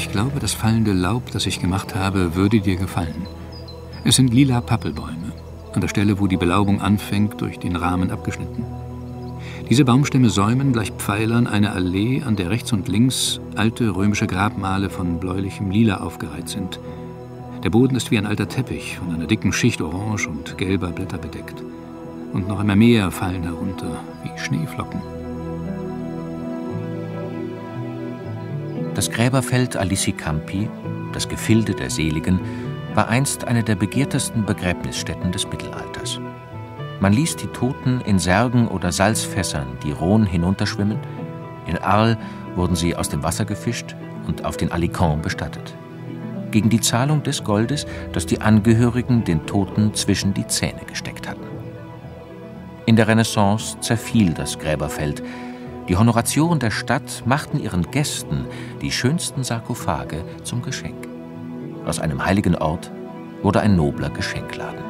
Ich glaube, das fallende Laub, das ich gemacht habe, würde dir gefallen. Es sind lila Pappelbäume, an der Stelle, wo die Belaubung anfängt, durch den Rahmen abgeschnitten. Diese Baumstämme säumen gleich Pfeilern eine Allee, an der rechts und links alte römische Grabmale von bläulichem Lila aufgereiht sind. Der Boden ist wie ein alter Teppich, von einer dicken Schicht orange und gelber Blätter bedeckt. Und noch immer mehr fallen herunter, wie Schneeflocken. Das Gräberfeld Alissi-Campi, das Gefilde der Seligen, war einst eine der begehrtesten Begräbnisstätten des Mittelalters. Man ließ die Toten in Särgen oder Salzfässern die Rhône hinunterschwimmen. In Arles wurden sie aus dem Wasser gefischt und auf den Alicant bestattet. Gegen die Zahlung des Goldes, das die Angehörigen den Toten zwischen die Zähne gesteckt hatten. In der Renaissance zerfiel das Gräberfeld. Die Honoratioren der Stadt machten ihren Gästen die schönsten Sarkophage zum Geschenk. Aus einem heiligen Ort wurde ein nobler Geschenkladen.